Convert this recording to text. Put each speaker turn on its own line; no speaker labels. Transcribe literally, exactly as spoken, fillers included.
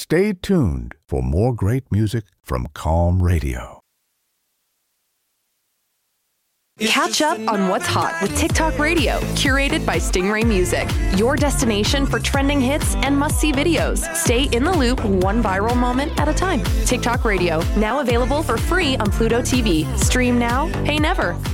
Stay tuned for more great music from Calm Radio.
Catch up on what's hot with TikTok Radio, curated by Stingray Music, your destination for trending hits and must-see videos. Stay in the loop, one viral moment at a time. TikTok Radio, now available for free on Pluto T V. Stream now, pay never.